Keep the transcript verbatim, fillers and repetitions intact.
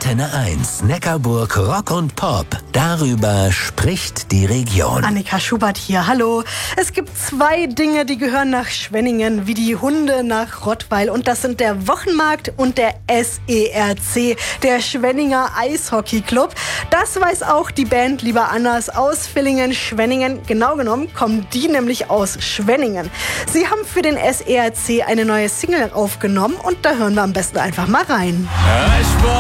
Antenne eins, Neckarburg Rock und Pop. Darüber spricht die Region. Annika Schubert hier, hallo. Es gibt zwei Dinge, die gehören nach Schwenningen, wie die Hunde nach Rottweil. Und das sind der Wochenmarkt und der S E R C, der Schwenninger Eishockey Club. Das weiß auch die Band Lieber Anders aus Villingen-Schwenningen. Genau genommen kommen die nämlich aus Schwenningen. Sie haben für den S E R C eine neue Single aufgenommen und da hören wir am besten einfach mal rein. Ich